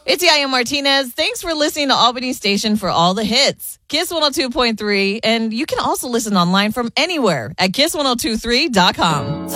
It's Yaya Martinez. Thanks for listening to Albany Station for all the hits. Kiss 102.3, and you can also listen online from anywhere at kiss1023.com.